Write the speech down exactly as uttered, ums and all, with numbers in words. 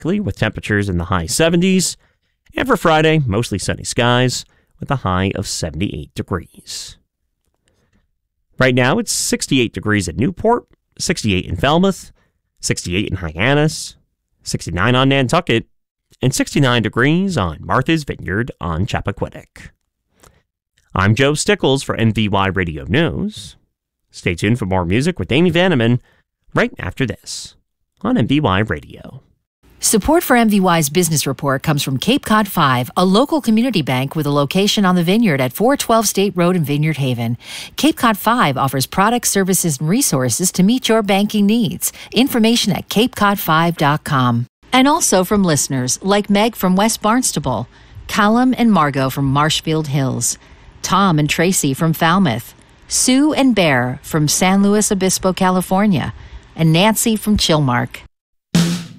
with temperatures in the high seventies. And for Friday, mostly sunny skies with a high of seventy-eight degrees. Right now, it's sixty-eight degrees at Newport, sixty-eight in Falmouth, sixty-eight in Hyannis, sixty-nine on Nantucket, and sixty-nine degrees on Martha's Vineyard on Chappaquiddick. I'm Joe Stickles for M V Y Radio News. Stay tuned for more music with Amy Vanneman right after this on M V Y Radio. Support for M V Y's business report comes from Cape Cod five, a local community bank with a location on the Vineyard at four twelve State Road in Vineyard Haven. Cape Cod five offers products, services, and resources to meet your banking needs. Information at cape cod five dot com. And also from listeners like Meg from West Barnstable, Callum and Margot from Marshfield Hills, Tom and Tracy from Falmouth, Sue and Bear from San Luis Obispo, California, and Nancy from Chilmark.